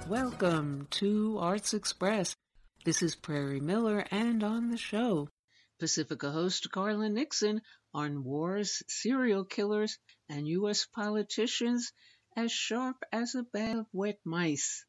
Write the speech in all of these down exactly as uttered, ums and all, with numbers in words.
Welcome to Arts Express. This is Prairie Miller, and on the show, Pacifica host Garland Nixon on wars, serial killers, and U S politicians as sharp as a bag of wet mice.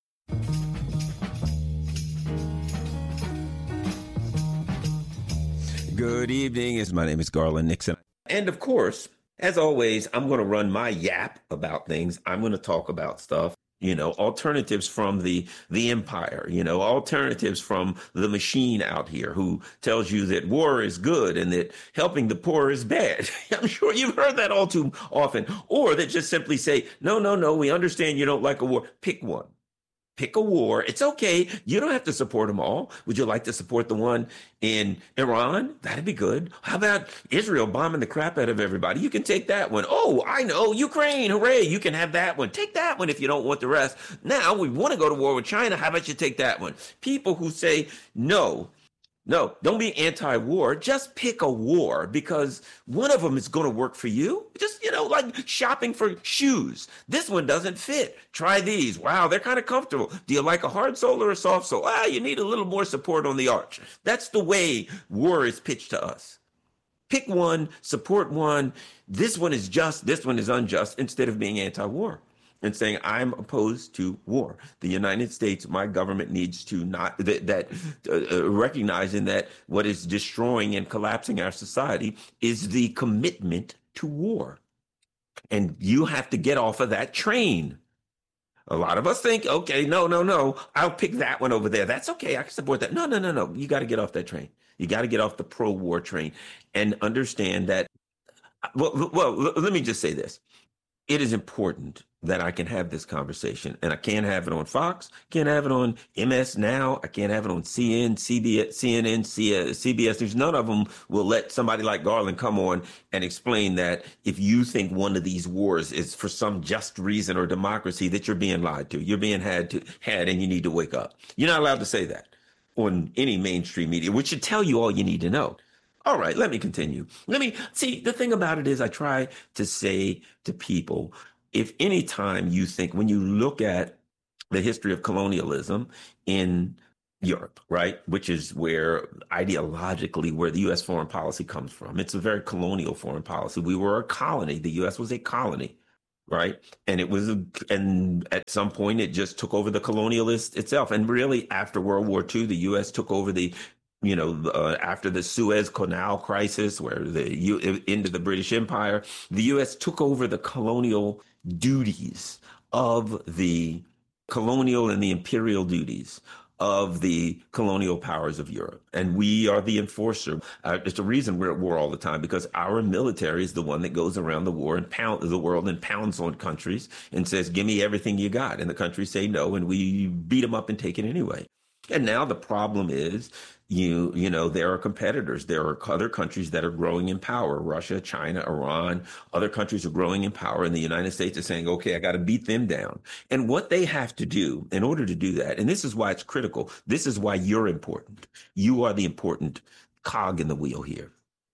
Good evening. My name is Garland Nixon. And of course, as always, I'm going to run my yap about things. I'm going to talk about stuff, you know, alternatives from the the empire, you know, alternatives from the machine out here who tells you that war is good and that helping the poor is bad. I'm sure you've heard that all too often. Or that just simply say, no, no, no, we understand you don't like a war. Pick one. Pick a war. It's okay. You don't have to support them all. Would you like to support the one in Iran? That'd be good. How about Israel bombing the crap out of everybody? You can take that one. Oh, I know. Ukraine. Hooray. You can have that one. Take that one if you don't want the rest. Now we want to go to war with China. How about you take that one? People who say no. No, don't be anti-war. Just pick a war because one of them is going to work for you. Just, you know, like shopping for shoes. This one doesn't fit. Try these. Wow, they're kind of comfortable. Do you like a hard sole or a soft sole? Ah, you need a little more support on the arch. That's the way war is pitched to us. Pick one, support one. This one is just, this one is unjust, instead of being anti-war and saying, I'm opposed to war. The United States, my government needs to not, that, that uh, recognizing that what is destroying and collapsing our society is the commitment to war. And you have to get off of that train. A lot of us think, okay, no, no, no, I'll pick that one over there. That's okay, I can support that. No, no, no, no, you gotta get off that train. You gotta get off the pro-war train and understand that, well, well, let me just say this. It is important that I can have this conversation, and I can't have it on Fox, can't have it on M S Now, I can't have it on C N N, C B S, C N N, C B S. There's none of them will let somebody like Garland come on and explain that if you think one of these wars is for some just reason or democracy, that you're being lied to, you're being had to had, and you need to wake up. You're not allowed to say that on any mainstream media, which should tell you all you need to know. All right, let me continue. Let me see. The thing about it is I try to say to people, if any time you think, when you look at the history of colonialism in Europe, right, which is where ideologically where the U S foreign policy comes from, it's a very colonial foreign policy. We were a colony. The U S was a colony, right? And it was, a, and at some point it just took over the colonialist itself. And really after World War Two, the U S took over the You know, uh, after the Suez Canal crisis, where the U, into the British Empire, the U S took over the colonial duties of the colonial and the imperial duties of the colonial powers of Europe. And we are the enforcer. Uh, it's the reason we're at war all the time, because our military is the one that goes around the war and pound the world and pounds on countries and says, give me everything you got. And the countries say no, and we beat them up and take it anyway. And now the problem is, you you know, there are competitors. There are other countries that are growing in power. Russia, China, Iran, other countries are growing in power. And the United States is saying, okay, I got to beat them down. And what they have to do in order to do that, and this is why it's critical, this is why you're important. You are the important cog in the wheel here.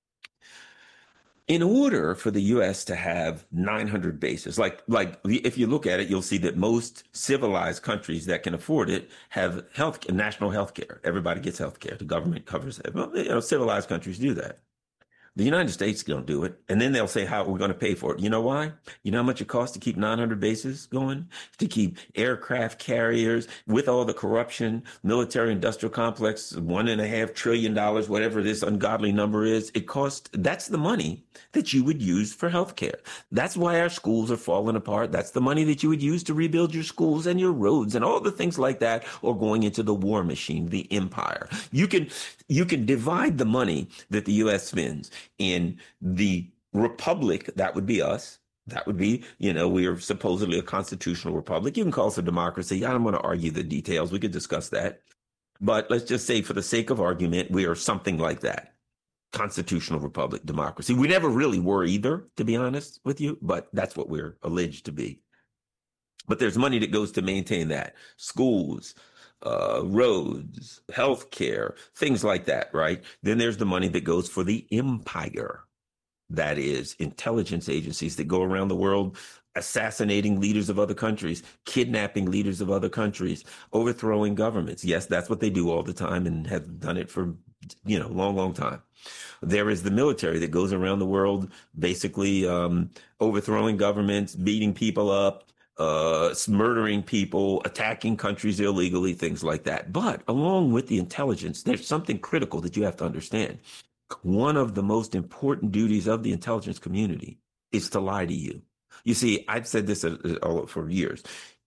In order for the U S to have nine hundred bases, like like if you look at it, you'll see that most civilized countries that can afford it have health, national health care. Everybody gets health care. The government covers it. Well, you know, civilized countries do that. The United States don't do it. And then they'll say how we're going to pay for it. You know why? You know how much it costs to keep nine hundred bases going? To keep aircraft carriers with all the corruption, military industrial complex, one and a half trillion dollars, whatever this ungodly number is. It costs, that's the money that you would use for healthcare. That's why our schools are falling apart. That's the money that you would use to rebuild your schools and your roads and all the things like that, or going into the war machine, the empire. You can, you can divide the money that the U S spends in the republic, that would be us. That would be, you know, we are supposedly a constitutional republic. You can call us a democracy. I don't want to argue the details. We could discuss that. But let's just say, for the sake of argument, we are something like that. Constitutional republic, democracy. We never really were either, to be honest with you, but that's what we're alleged to be. But there's money that goes to maintain that. Schools, uh, roads, healthcare, things like that, right? Then there's the money that goes for the empire. That is, intelligence agencies that go around the world assassinating leaders of other countries, kidnapping leaders of other countries, overthrowing governments. Yes, that's what they do all the time and have done it for, you know, long, long time. There is the military that goes around the world basically um, overthrowing governments, beating people up, uh, murdering people, attacking countries illegally, things like that. But along with the intelligence, there's something critical that you have to understand. One of the most important duties of the intelligence community is to lie to you. You see, I've said this for years.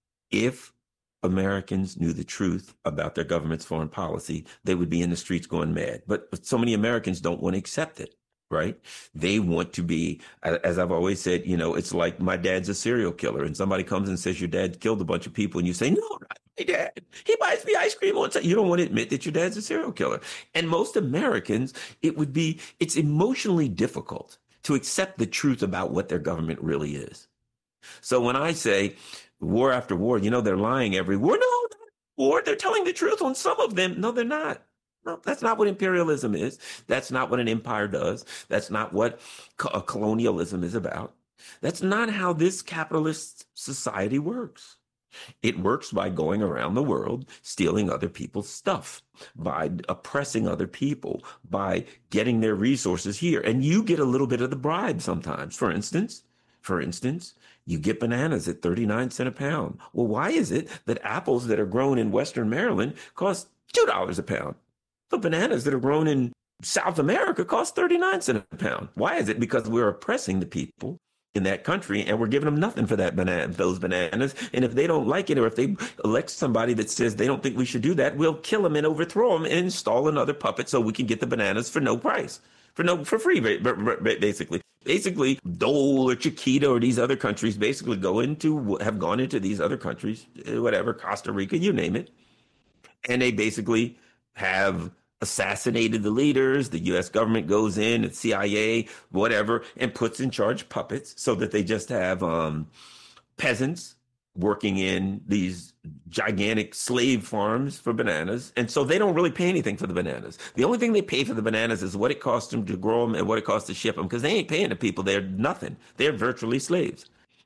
If Americans knew the truth about their government's foreign policy, they would be in the streets going mad. But, but so many Americans don't want to accept it, right? They want to be, as I've always said, you know, it's like my dad's a serial killer and somebody comes and says your dad killed a bunch of people and you say, no, not my dad. He buys me ice cream on time. You don't want to admit that your dad's a serial killer. And most Americans, it would be, it's emotionally difficult to accept the truth about what their government really is. So when I say, war after war, you know, they're lying every war. No, war, they're telling the truth on some of them. No, they're not. No, that's not what imperialism is. That's not what an empire does. That's not what co- colonialism is about. That's not how this capitalist society works. It works by going around the world, stealing other people's stuff, by oppressing other people, by getting their resources here. And you get a little bit of the bribe sometimes. For instance, for instance, you get bananas at thirty-nine cents a pound. Well, why is it that apples that are grown in Western Maryland cost two dollars a pound? But bananas that are grown in South America cost thirty-nine cents a pound. Why is it? Because we're oppressing the people in that country and we're giving them nothing for that banana, those bananas. And if they don't like it, or if they elect somebody that says they don't think we should do that, we'll kill them and overthrow them and install another puppet so we can get the bananas for no price, for no, for free, basically. Basically, Dole or Chiquita or these other countries basically go into, have gone into these other countries, whatever, Costa Rica, you name it. And they basically have assassinated the leaders. The U S government goes in, and C I A, whatever, and puts in charge puppets so that they just have um, peasants working in these gigantic slave farms for bananas. And so they don't really pay anything for the bananas. The only thing they pay for the bananas is what it costs them to grow them and what it costs to ship them, because they ain't paying the people. They're nothing. They're virtually slaves.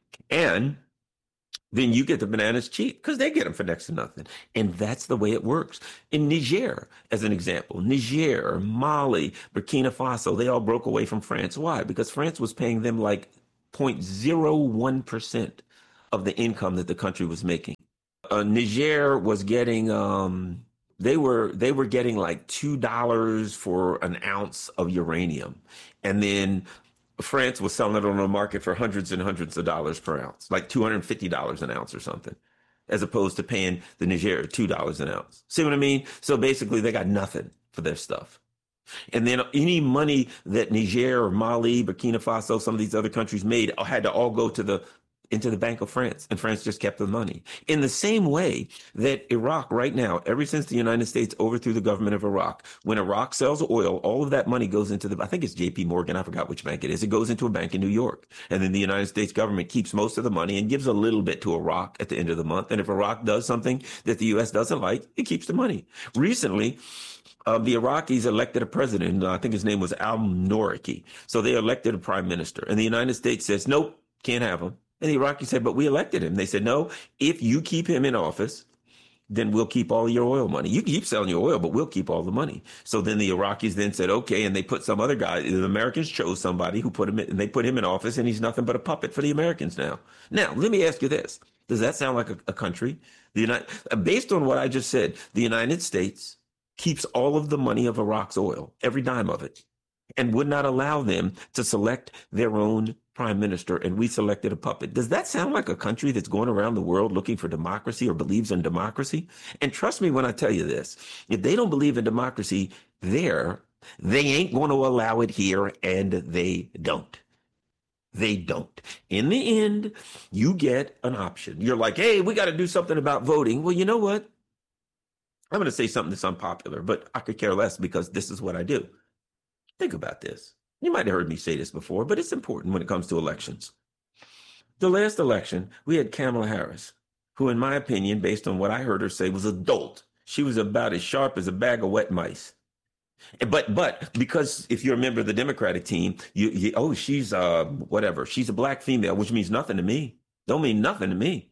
And then you get the bananas cheap because they get them for next to nothing. And that's the way it works. In Niger, as an example, Niger, Mali, Burkina Faso, they all broke away from France. Why? Because France was paying them like zero point zero one percent of the income that the country was making. Uh, Niger was getting, um, they were they were getting like two dollars for an ounce of uranium. And then France was selling it on the market for hundreds and hundreds of dollars per ounce, like two hundred fifty dollars an ounce or something, as opposed to paying the Niger two dollars an ounce. See what I mean? So basically they got nothing for their stuff. And then any money that Niger or Mali, Burkina Faso, some of these other countries made had to all go to the into the Bank of France, and France just kept the money. In the same way that Iraq right now, ever since the United States overthrew the government of Iraq, when Iraq sells oil, all of that money goes into the, I think it's J P Morgan, I forgot which bank it is. It goes into a bank in New York. And then the United States government keeps most of the money and gives a little bit to Iraq at the end of the month. And if Iraq does something that the U S doesn't like, it keeps the money. Recently, Uh, the Iraqis elected a president. I think his name was al-Nawaki. So they elected a prime minister. And the United States says, nope, can't have him. And the Iraqis said, but we elected him. They said, no, if you keep him in office, then we'll keep all your oil money. You can keep selling your oil, but we'll keep all the money. So then the Iraqis then said, okay, and they put some other guy. The Americans chose somebody who put him in, and they put him in office, and he's nothing but a puppet for the Americans now. Now, let me ask you this. Does that sound like a, a country? The United, based on what I just said, the United States keeps all of the money of Iraq's oil, every dime of it, and would not allow them to select their own prime minister, and we selected a puppet. Does that sound like a country that's going around the world looking for democracy or believes in democracy? And trust me when I tell you this, if they don't believe in democracy there, they ain't going to allow it here, and they don't. They don't. In the end, you get an option. You're like, hey, we got to do something about voting. Well, you know what? I'm going to say something that's unpopular, but I could care less because this is what I do. Think about this. You might have heard me say this before, but it's important when it comes to elections. The last election, we had Kamala Harris, who, in my opinion, based on what I heard her say, was a dolt. She was about as sharp as a bag of wet mice. But but because if you're a member of the Democratic team, you, you oh she's uh whatever, she's a black female, which means nothing to me. Don't mean nothing to me.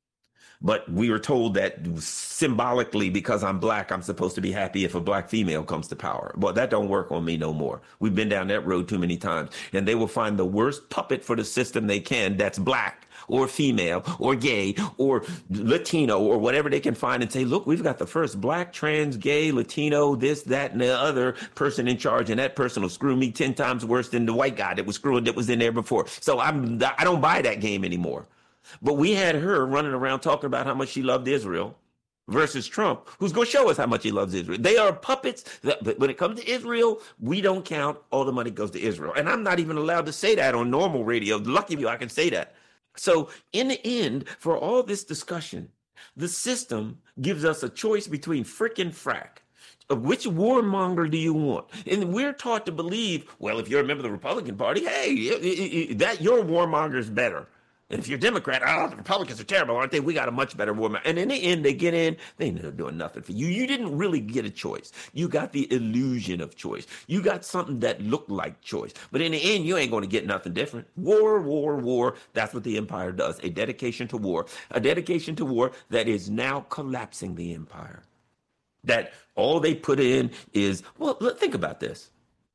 But we were told that symbolically, because I'm black, I'm supposed to be happy if a black female comes to power. Well, that don't work on me no more. We've been down that road too many times. And they will find the worst puppet for the system they can that's black or female or gay or Latino or whatever they can find and say, look, we've got the first black, trans, gay, Latino, this, that, and the other person in charge. And that person will screw me ten times worse than the white guy that was screwing that was in there before. So I'm, I don't buy that game anymore. But we had her running around talking about how much she loved Israel versus Trump, who's going to show us how much he loves Israel. They are puppets. That, but when it comes to Israel, we don't count. All the money goes to Israel. And I'm not even allowed to say that on normal radio. Lucky you, I can say that. So in the end, for all this discussion, the system gives us a choice between frick and frack. Of which warmonger do you want? And we're taught to believe, well, if you're a member of the Republican Party, hey, that your warmonger is better. If you're Democrat, oh, the Republicans are terrible, aren't they? We got a much better woman. And in the end, they get in, they end up doing nothing for you. You didn't really get a choice. You got the illusion of choice. You got something that looked like choice. But in the end, you ain't going to get nothing different. War, war, war. That's what the empire does. A dedication to war. A dedication to war that is now collapsing the empire. That all they put in is, well, think about this.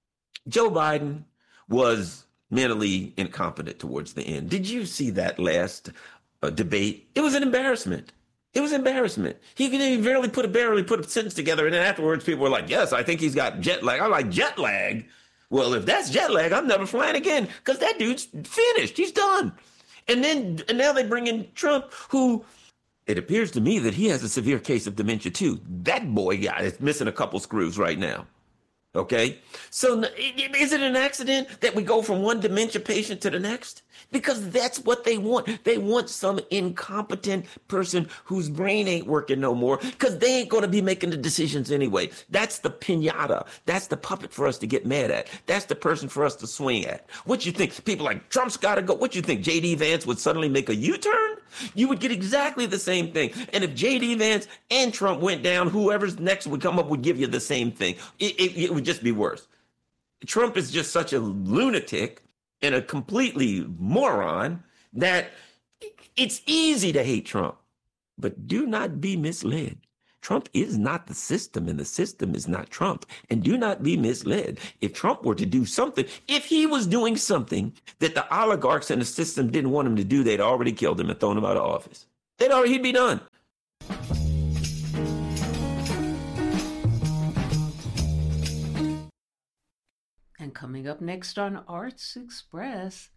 Joe Biden was mentally incompetent towards the end. Did you see that last uh, debate? It was an embarrassment. It was embarrassment. He could even barely put a barely put a sentence together, and then afterwards, people were like, "Yes, I think he's got jet lag." I'm like, "Jet lag? Well, if that's jet lag, I'm never flying again because that dude's finished. He's done." And then, and now they bring in Trump, who it appears to me that he has a severe case of dementia too. That boy guy is missing a couple screws right now. Okay, so is it an accident that we go from one dementia patient to the next? Because that's what they want. They want some incompetent person whose brain ain't working no more because they ain't going to be making the decisions anyway. That's the piñata. That's the puppet for us to get mad at. That's the person for us to swing at. What you think? People like Trump's got to go. What you think? J D Vance would suddenly make a U-turn? You would get exactly the same thing. And if J D Vance and Trump went down, whoever's next would come up would give you the same thing. It, it, it would just be worse. Trump is just such a lunatic and a completely moron that it's easy to hate Trump. But do not be misled. Trump is not the system, and the system is not Trump. And do not be misled. If Trump were to do something, if he was doing something that the oligarchs and the system didn't want him to do, they'd already killed him and thrown him out of office. They'd already, he'd be done. And coming up next on Arts Express,